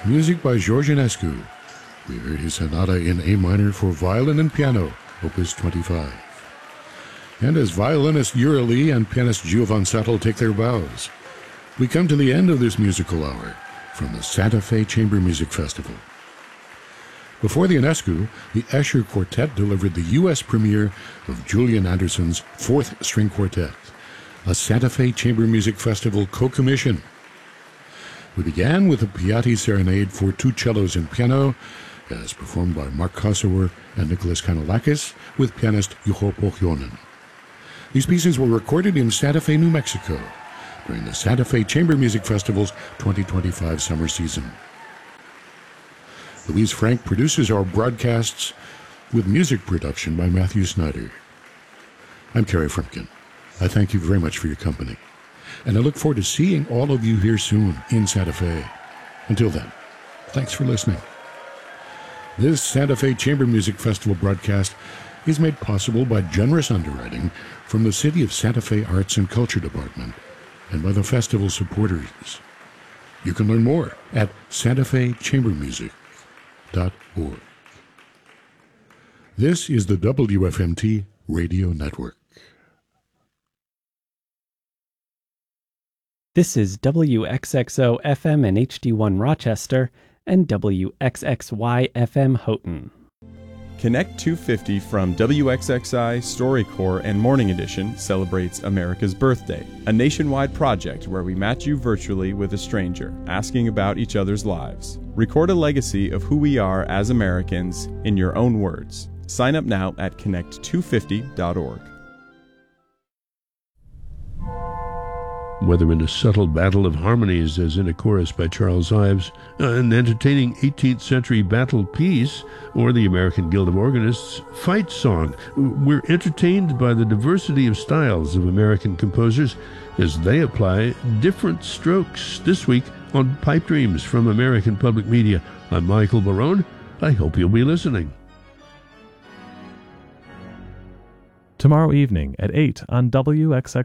Music by George Enescu. We heard his sonata in A minor for violin and piano, Opus 25. And as violinist Ura Lee and pianist Gio Van Sattel take their bows, we come to the end of this musical hour from the Santa Fe Chamber Music Festival. Before the Enescu, the Escher Quartet delivered the U.S. premiere of Julian Anderson's Fourth String Quartet, a Santa Fe Chamber Music Festival co-commission. We began with a Piatti Serenade for two cellos and piano, as performed by Mark Kosower and Nicholas Kanalakis with pianist Juho Pohjonen. These pieces were recorded in Santa Fe, New Mexico, during the Santa Fe Chamber Music Festival's 2025 summer season. Louise Frank produces our broadcasts with music production by Matthew Snyder. I'm Kerry Frumkin. I thank you very much for your company, and I look forward to seeing all of you here soon in Santa Fe. Until then, thanks for listening. This Santa Fe Chamber Music Festival broadcast is made possible by generous underwriting from the City of Santa Fe Arts and Culture Department and by the festival supporters. You can learn more at santafechambermusic.org. This is the WFMT Radio Network. This is WXXO FM and HD1 Rochester and WXXY FM Houghton. Connect 250 from WXXI, StoryCorps, and Morning Edition celebrates America's Birthday, a nationwide project where we match you virtually with a stranger, asking about each other's lives. Record a legacy of who we are as Americans in your own words. Sign up now at connect250.org. Whether in a subtle battle of harmonies as in a chorus by Charles Ives, an entertaining 18th century battle piece, or the American Guild of Organists' fight song, we're entertained by the diversity of styles of American composers as they apply different strokes. This week on Pipe Dreams from American Public Media, I'm Michael Barone. I hope you'll be listening. Tomorrow evening at 8 on WXXO